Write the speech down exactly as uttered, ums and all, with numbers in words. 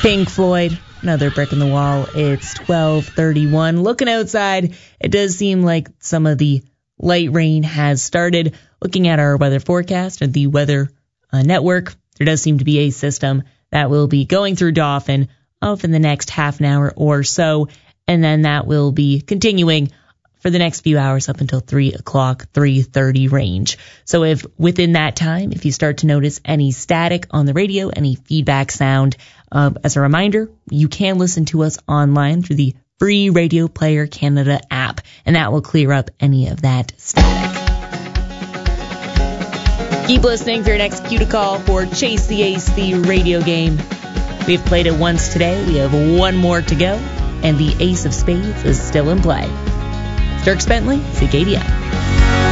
Pink Floyd, another brick in the wall. It's twelve thirty-one. Looking outside, it does seem like some of the light rain has started. Looking at our weather forecast and the weather uh, network, there does seem to be a system that will be going through Dauphin off in the next half an hour or so, and then that will be continuing for the next few hours up until three o'clock, three thirty range. So if within that time, if you start to notice any static on the radio, any feedback sound, uh, as a reminder, you can listen to us online through the free Radio Player Canada app, and that will clear up any of that static. Keep listening for your next cue to call for Chase the Ace, the radio game. We've played it once today. We have one more to go, and the Ace of Spades is still in play. Dirk Bentley, C K D M.